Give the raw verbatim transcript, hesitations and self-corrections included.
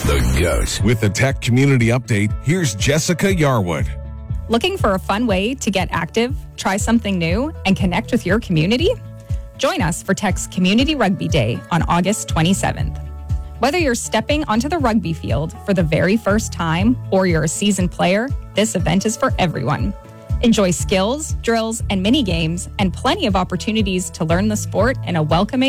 The GOAT. With the Tech Community Update, here's Jessica Yarwood. Looking for a fun way to get active, try something new, and connect with your community? Join us for Tech's Community Rugby Day on August twenty-seventh. Whether you're stepping onto the rugby field for the very first time or you're a seasoned player, this event is for everyone. Enjoy skills, drills, and mini games, and plenty of opportunities to learn the sport in a welcoming